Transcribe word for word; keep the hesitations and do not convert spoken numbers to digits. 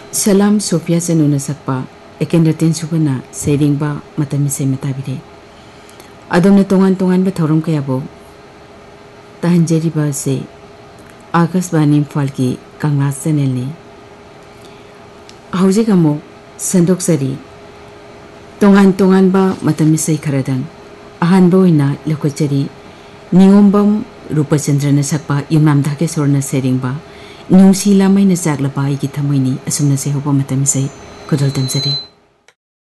सलाम सोफिया चनुना सकपा एकेंद्र तेनसुबना सेरिंगबा मतमिसे मताबिरे अदोमने तोंगान तोंगान बे थौरम कयाबो तहंजेरिबा से आकाशवाणी इम्फाल की कांगला चैनल ने हौजिक अमो संदोक्सरी तोंगान तोंगान बा मतमिसे खरदंग अहानबो इना लखोचरी निंगोमबम रूपचंद्रन सकपा इमाम धाके सोरना सेरिंगबा नुंसी लामैना चाकलबा आइगी थमैनी असुमना से होबा मतमिसे खुदल तमजरी।